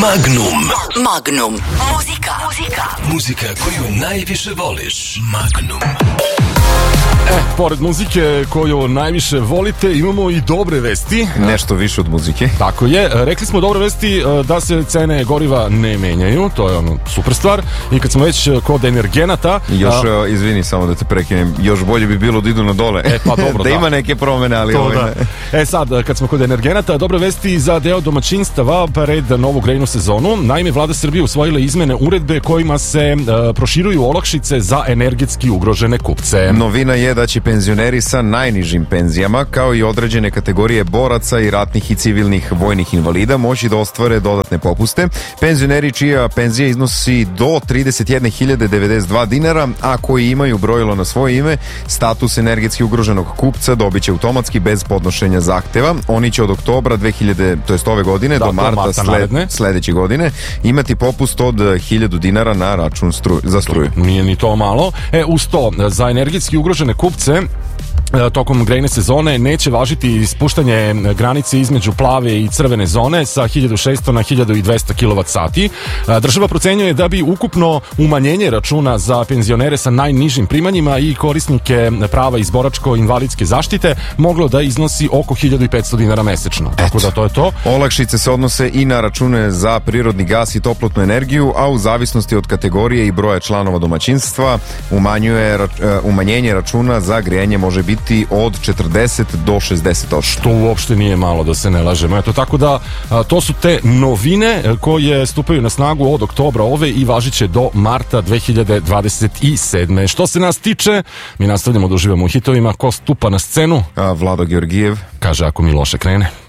Magnum. Muzika koju najviše voliš. Magnum. Pored muzike koju najviše volite, imamo i dobre vesti. Nešto više od muzike. Tako je. Rekli smo dobre vesti da se cene goriva ne menjaju. To je super stvar. I kad smo već kod energenata... Još, izvini samo da te prekinem, još bolje bi bilo da idu na dole. Pa dobro, da ima neke promene, ali... Sad, kad smo kod energenata, dobre vesti za deo domaćinstava pred novu grejnu sezonu. Naime, Vlada Srbije usvojila izmene uredbe kojima se proširuju olakšice za energetski ugrožene kupce. Novina je da će penzioneri sa najnižim penzijama, kao i određene kategorije boraca i ratnih i civilnih vojnih invalida, moći da ostvare dodatne popuste. Penzioneri čija penzija iznosi do 31.092 dinara, a koji imaju brojilo na svoje ime, status energetski ugroženog kupca dobit će automatski bez podnošenja zahteva. Oni će od oktobra ove godine do marta sledeće godine imati popust od 1000 dinara na račun za struju. Nije ni to malo. Uz to, za energetski ugrožene kupce tokom grejne sezone neće važiti spuštanje granice između plave i crvene zone sa 1600 na 1200 kWh. Država procenjuje da bi ukupno umanjenje računa za penzionere sa najnižim primanjima i korisnike prava iz boračko-invalidske zaštite moglo da iznosi oko 1500 dinara mesečno. Tako da to je to. Olakšice se odnose i na račune za prirodni gas i toplotnu energiju, a u zavisnosti od kategorije i broja članova domaćinstva umanjenje računa za grejanje može biti od 40 do 60%. Što uopšte nije malo, da se ne lažemo. Tako da, to su te novine koje stupaju na snagu od oktobra ove i važit će do marta 2027. Što se nas tiče, mi nastavljamo da uživamo u hitovima. Ko stupa na scenu? Vlado Georgijev. Kaže, ako mi loše krene.